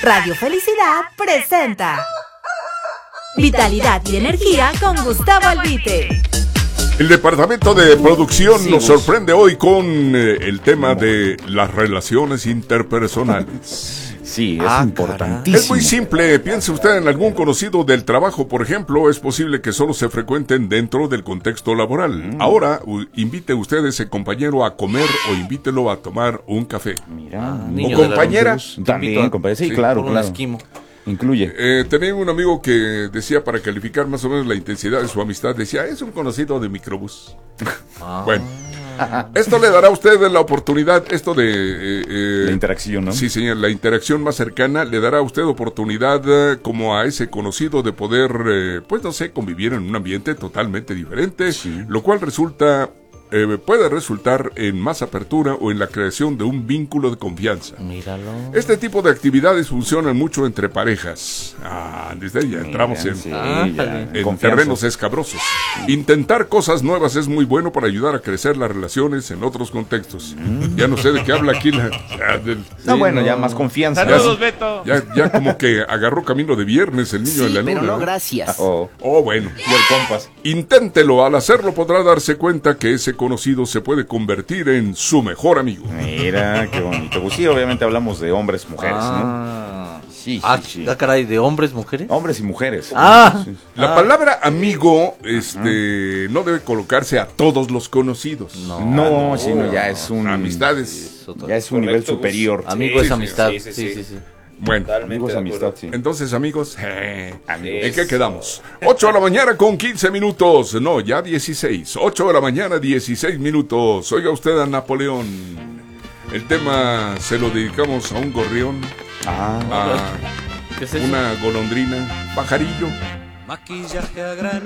Radio Felicidad presenta Vitalidad y Energía con Gustavo Albite. El departamento de producción nos sorprende hoy con el tema de las relaciones interpersonales. Sí, es importantísimo. Es muy simple. Piense usted en algún conocido del trabajo, por ejemplo. Es posible que solo se frecuenten dentro del contexto laboral. Ahora, invite usted a ese compañero a comer o invítelo a tomar un café. Mira, o compañera. También, compañera. Sí, claro, por un claro. esquimo. Incluye. Tenía un amigo que decía, para calificar más o menos la intensidad de su amistad, decía, es un conocido de microbús. Bueno, esto le dará a usted la oportunidad, esto de... la interacción, ¿no? Sí, señor, la interacción más cercana le dará a usted oportunidad, como a ese conocido, de poder, pues no sé, convivir en un ambiente totalmente diferente, lo cual puede resultar en más apertura o en la creación de un vínculo de confianza. Míralo. Este tipo de actividades funcionan mucho entre parejas. Desde ahí ya entramos en terrenos escabrosos. Intentar cosas nuevas es muy bueno para ayudar a crecer las relaciones en otros contextos. Ya no sé de qué habla aquí ya más confianza. Saludos, Beto. Ya como que agarró camino de viernes el niño de la luna. Pero no, gracias. Bueno. Y el compas. Inténtelo. Al hacerlo podrá darse cuenta que ese conocido se puede convertir en su mejor amigo. Mira, qué bonito. Pues sí, obviamente hablamos de hombres, mujeres, ¿no? Sí. Caray, ¿de hombres, mujeres? Hombres y mujeres. La palabra amigo, no debe colocarse a todos los conocidos. No, sino ya es un... Amistades. Ya es un nivel superior. Amigo es Sí, amistad. sí. Bueno, Amigos, amistad, sí. entonces amigos, ¿en qué quedamos? 8 de la mañana con 15 minutos, no, ya 16, 8 de la mañana 16 minutos, oiga usted a Napoleón, el tema se lo dedicamos a un gorrión, a ¿Qué es eso? una golondrina, pajarillo. Maquillaje a granel.